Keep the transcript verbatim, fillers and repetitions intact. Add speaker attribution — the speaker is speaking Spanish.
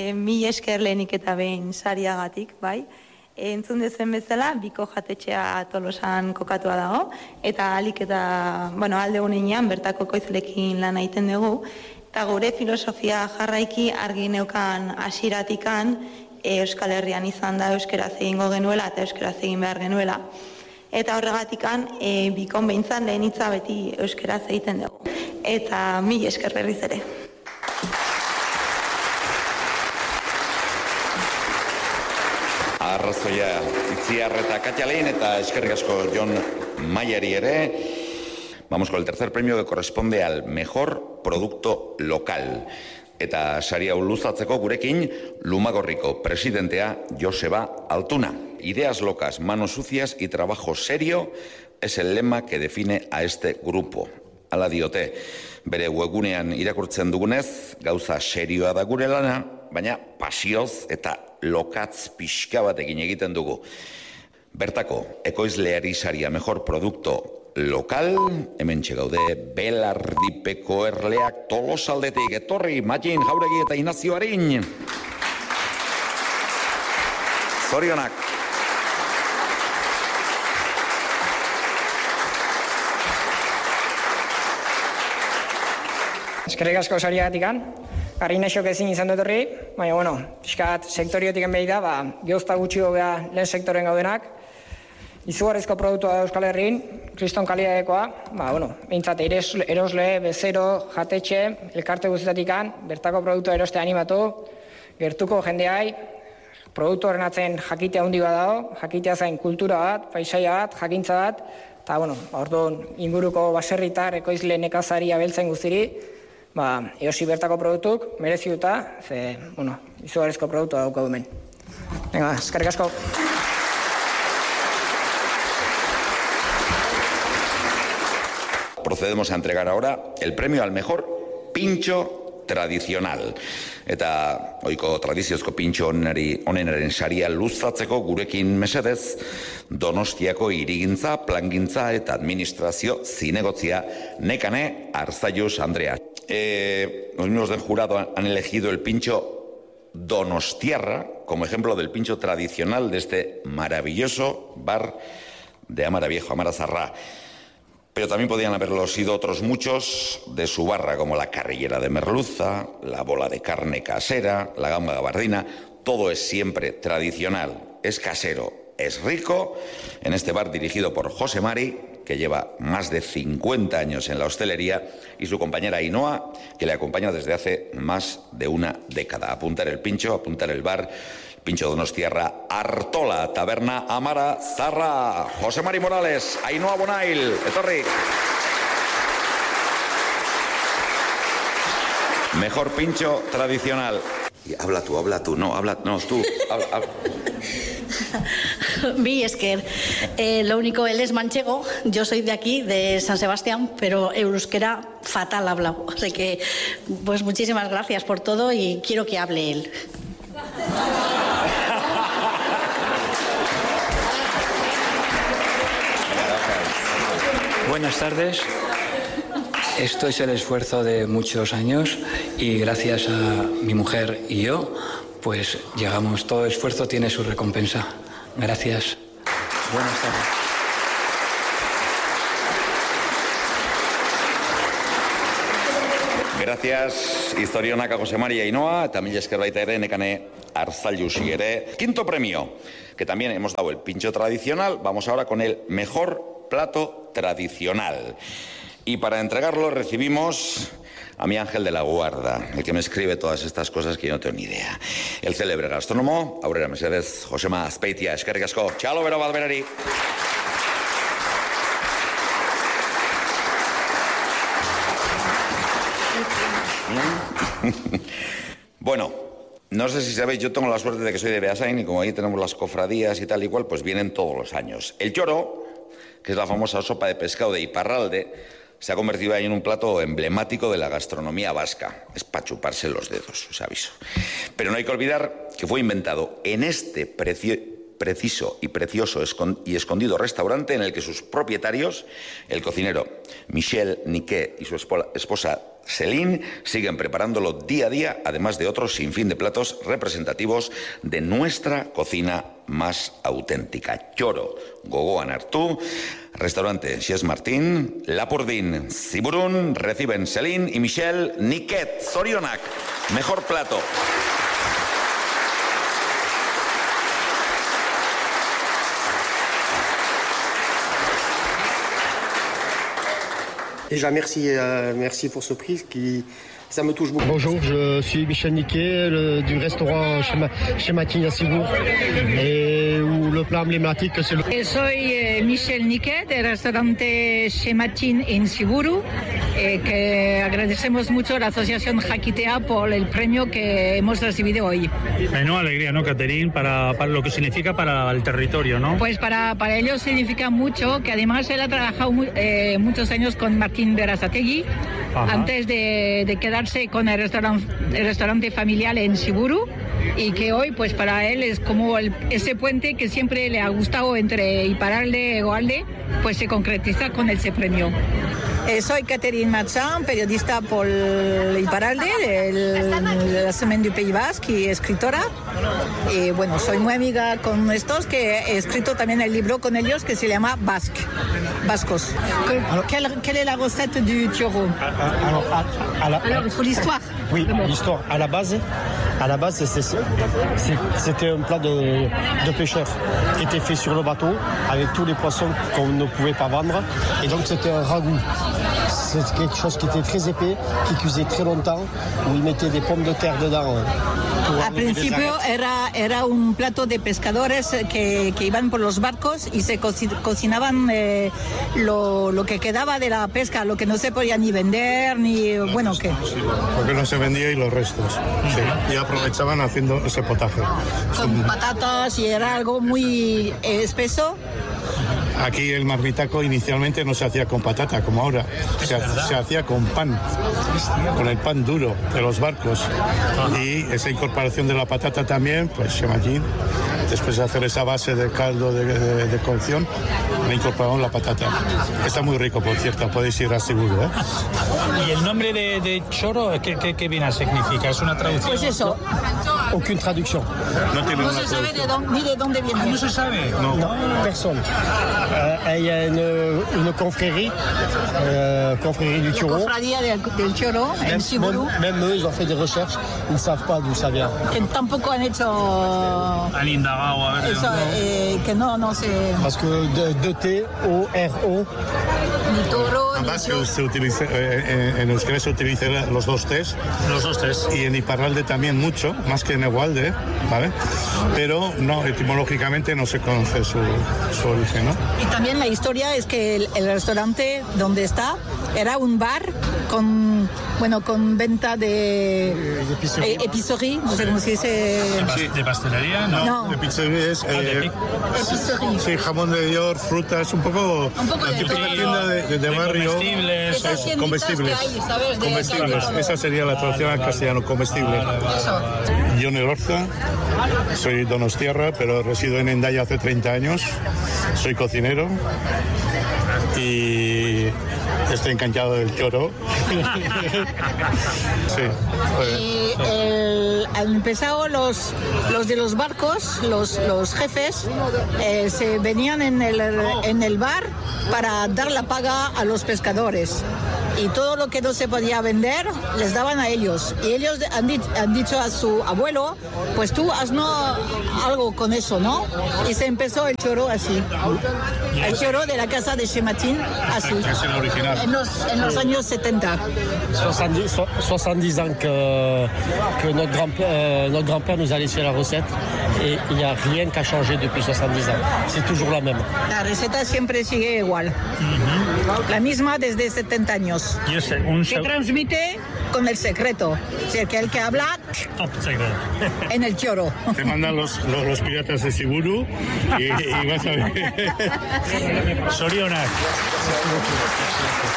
Speaker 1: e, mi esker lehenik eta behin sariagatik, bai. Entzun dezen bezala, Biko jatetxea Tolosan kokatua dago, eta alik eta, bueno, alde gunean bertako ekoizlekin lan egiten dugu, eta gure filosofia jarraiki argi neukan hasieratikan e, Euskal Herrian izan da euskaraz egingo genuela eta euskaraz egin behar genuela. Eta horregatikan, e, Bikon behintzan lehen hitza beti euskaraz egiten dugu. Eta mi esker berriz ere.
Speaker 2: Arrazoia Itziar eta Katia Lein eta eskerrik asko Jon Maieri ere. Vamos con el tercer premio que corresponde al mejor producto local. Eta saria luzatzeko gurekin Lumagorriko presidentea Joseba Altuna. Ideas locas, manos sucias y trabajo serio es el lema que define a este grupo. Hala diote, bere webgunean irakurtzen dugunez, gauza serioa da gure lana, baina pasioz eta lokatz pixka batekin egiten dugu. Bertako, ekoizleari saria mejor producto local, hemen txegaude Belardipeko erleak Tolosaldetik, etorri, Matin, Jauregi eta Inazio Arin. Zorionak.
Speaker 3: Eskerrik asko sariagatikan. Garrinexok ezin izan dut horri, baina, bueno, pixkat sektoriotik enbehi da, ba, geozta gutxi gobea lehen sektoren gaudenak. Izugarrizko produktua da Euskal Herrin, kriston kalidadekoa, ba, bueno, behintzat erosle, bezero, jatetxe, elkarte guztietikan, bertako produktua eroste animatu, gertuko jendeai, produktu horren atzen jakitea handi bat dago, jakitea zain kultura bat, paisaia bat, jakintza bat, eta, bueno, orduan inguruko baserritar, ekoizle nekazari abeltzen guztiri, ba, eosi bertako produktuk, mereziuta, ze, bueno, izugarrizko produktua daukagu hemen. Venga, eskerrik asko.
Speaker 2: Procedemos a entregar ahora el premio al mejor pincho tradicional. Eta oiko tradiziozko pintxo onenaren saria luzatzeko gurekin mesedez, Donostiako hirigintza, plangintza eta administrazio zinegotzia Nekane Arzallus Andrea. Eh, los miembros del jurado han elegido el pincho donostiarra como ejemplo del pincho tradicional de este maravilloso bar de Amara Viejo, Amara Zarra. Pero también podían haberlo sido otros muchos de su barra, como la carrillera de merluza, la bola de carne casera, la gamba gabardina. Todo es siempre tradicional, es casero, es rico. En este bar dirigido por José Mari, que lleva más de cincuenta años en la hostelería, y su compañera Ainhoa, que le acompaña desde hace más de una década. Apuntar el pincho, apuntar el bar. Pincho Donostiarra, Artola, Taberna Amara Zarra, José Mari Morales, Ainhoa Bonail, etorri. Mejor pincho tradicional. Y habla tú, habla tú, no, habla, no, tú. Habla, habla.
Speaker 4: Vi, es que eh, lo único, él es manchego, yo soy de aquí, de San Sebastián, pero euskera fatal habla. Así que, pues muchísimas gracias por todo y quiero que hable él.
Speaker 5: Buenas tardes. Esto es el esfuerzo de muchos años y gracias a mi mujer y yo, pues llegamos, todo esfuerzo tiene su recompensa. Gracias. Buenas tardes.
Speaker 2: Gracias, Historionaka José María Ainhoa, también esker baita ere Nekane Arzallusi ere. Quinto premio, que también hemos dado el pincho tradicional, vamos ahora con el mejor plato tradicional. Y para entregarlo recibimos a mi ángel de la guarda, el que me escribe todas estas cosas que yo no tengo ni idea. El célebre gastrónomo, Aurrera Mesedez, Josema Azpeitia, eskerrik asko. Txalo bero bat berari. Bueno, no sé si sabéis, yo tengo la suerte de que soy de Beasain y como ahí tenemos las cofradías y tal y cual, pues vienen todos los años. El lloro, que es la famosa sopa de pescado de Iparralde, se ha convertido ahí en un plato emblemático de la gastronomía vasca. Es para chuparse los dedos, os aviso. Pero no hay que olvidar que fue inventado en este precio, preciso y precioso y escondido restaurante en el que sus propietarios, el cocinero Michel Niquet y su esposa Selin siguen preparándolo día a día, además de otros sinfín de platos representativos de nuestra cocina más auténtica. Txoro gogoan hartu, restaurante Xes Martín, Lapurdin, Ziburun, reciben Selin y Michelle Niket. Zorionak, mejor plato.
Speaker 6: Déjà, merci, euh, merci pour ce prix qui, ça me touche beaucoup.
Speaker 7: Bonjour, je suis Michel Niquet le, du restaurant Chez Matin à Cibourg et où le plat emblématique c'est le...
Speaker 8: Soy eh, Michel Niquet del restaurante Chez Matin en Cibourg, eh, que agradecemos mucho a la Asociación Jaquitea por el premio que hemos recibido hoy.
Speaker 9: Menuda alegría, ¿no, Catherine? Para, para lo que significa para el territorio, ¿no?
Speaker 8: Pues para, para ellos significa mucho, que además él ha trabajado muy, eh, muchos años con Martín Berasategui. Ajá. Antes de, de quedarse con el restaurante, el restaurante familiar en Cibourg, y que hoy pues para él es como el, ese puente que siempre le ha gustado entre Iparralde y Hegoalde, pues se concretiza con ese premio. Eh, soy Catherine Marchand, periodista por Iparralde, de la Semaine du Pays Basque y escritora. Y bueno, soy muy amiga con estos, que he escrito también el libro con ellos que se llama Basque, Vascos. Quelle, quelle est la recette du txoro?
Speaker 7: Alors, à, à la,
Speaker 8: Alors, il faut l'histoire.
Speaker 7: Oui, l'histoire. À la base, à la base c'est, c'est, c'était un plat de, de pêcheur qui était fait sur le bateau avec tous les poissons qu'on ne pouvait pas vendre. Et donc c'était un ragoût. C'est quelque chose qui était très épais, qui cuisait très longtemps, où ils mettaient des pommes de terre dedans.
Speaker 8: Al principio era, era un plato de pescadores que, que iban por los barcos y se co cocinaban eh, lo, lo que quedaba de la pesca, lo que no se podía ni vender, ni bueno, ¿qué?
Speaker 10: Sí, porque no se vendía y los restos. Sí, y aprovechaban haciendo ese potaje.
Speaker 8: Con patatas y era algo muy eh, espeso.
Speaker 10: Aquí el marmitaco inicialmente no se hacía con patata como ahora, se, se hacía con pan, con el pan duro de los barcos. Y esa incorporación de la patata también, pues Chemaquín, después de hacer esa base de caldo de, de, de cocción, le incorporaron la patata. Está muy rico, por cierto, podéis ir a Cibourg, ¿eh?
Speaker 9: ¿Y el nombre de, de Txoro, ¿qué, qué, qué viene a significar? ¿Es una traducción?
Speaker 8: Pues eso.
Speaker 7: Aucune traduction.
Speaker 10: No, tiene
Speaker 8: No
Speaker 10: una
Speaker 8: se sabe
Speaker 10: traducción.
Speaker 8: de dónde, ni de dónde viene.
Speaker 9: ¿No se sabe?
Speaker 10: No.
Speaker 7: Non, personne. Euh, il y a une, une confrérie, euh, confrérie du
Speaker 8: La
Speaker 7: Txoro.
Speaker 8: cofradía del, del Txoro en
Speaker 7: Même,
Speaker 8: Cibourg,
Speaker 7: même, même eux, ils ont fait des recherches, ils ne savent pas d'où ça vient.
Speaker 8: que tampoco han hecho
Speaker 9: Han indagado a ver.
Speaker 8: eso, eh, que no, no se...
Speaker 7: Parce que de, de T O R O,
Speaker 8: Ni toro, ni
Speaker 10: Además,
Speaker 8: toro.
Speaker 10: se utiliza, eh, en euskera se utilizan los dos T's.
Speaker 9: Los dos tres.
Speaker 10: Y en Iparralde también mucho, más que en Hegoalde, ¿vale? Pero no, etimológicamente no se conoce su, su origen, ¿no?
Speaker 8: Y también la historia es que el, el restaurante donde está era un bar con, bueno, con venta de eh, épicerie, no sé cómo se dice.
Speaker 10: Sí.
Speaker 9: ¿De pastelería? No.
Speaker 8: No.
Speaker 10: De pizzería es
Speaker 9: Ah, de
Speaker 10: eh,
Speaker 9: pi-
Speaker 8: Épicerie.
Speaker 10: sí, jamón de York, frutas, un poco,
Speaker 8: Un poco
Speaker 10: la
Speaker 8: de
Speaker 10: típica
Speaker 8: todo.
Speaker 10: tienda de, de, de
Speaker 9: De
Speaker 10: barrio.
Speaker 9: comestibles.
Speaker 8: Esas
Speaker 10: Es,
Speaker 8: tienditas
Speaker 10: comestibles.
Speaker 8: que hay, ¿sabes? De-
Speaker 10: Comestibles.
Speaker 8: de-
Speaker 10: Esa sería la traducción al castellano, comestible.
Speaker 8: Eso.
Speaker 10: Jon Elorza, soy donostiarra, pero resido en Hendaya hace treinta años. Soy cocinero y estoy encantado del txoro. Sí. pues,
Speaker 8: Y el, han empezado los, los de los barcos, los, los jefes, eh, se venían en el, en el bar para dar la paga a los pescadores. Y todo lo que no se podía vender les daban a ellos. Y ellos han, di- han dicho a su abuelo, pues tú haznos algo con eso, ¿no? Y se empezó el txoro así. El txoro de la casa de Chematin, así.
Speaker 10: es el original.
Speaker 8: En los, en los años setenta.
Speaker 7: soixante-dix, so- soixante-dix ans que, que notre, grand-père, euh, notre grand-père nous a laissé la recette et il n'y a rien qui a changé depuis soixante-dix ans. C'est toujours la même.
Speaker 8: La receta siempre sigue igual. La misma desde setenta años.
Speaker 9: Y es un
Speaker 8: Que
Speaker 9: seg-
Speaker 8: transmite con el secreto. O sea, que el que habla
Speaker 9: Top secret.
Speaker 8: en el txoro.
Speaker 10: Te mandan los, los, los piratas de Cibourg y, y vas a ver.
Speaker 9: Zorionak.